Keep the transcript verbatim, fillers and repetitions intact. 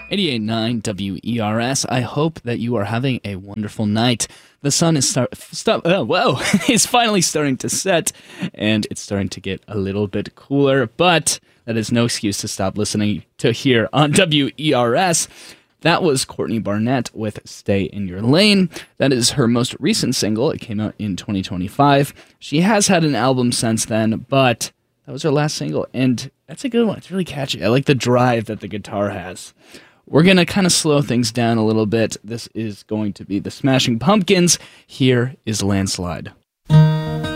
eighty-eight point nine W E R S. I hope that you are having a wonderful night. The sun is start, stop, oh, whoa, is finally starting to set, and it's starting to get a little bit cooler, but that is no excuse to stop listening to here on W E R S. That was Courtney Barnett with Stay in Your Lane. That is her most recent single. It came out in twenty twenty-five. She has had an album since then, but that was her last single, and that's a good one. It's really catchy. I like the drive that the guitar has. We're going to kind of slow things down a little bit. This is going to be the Smashing Pumpkins. Here is Landslide.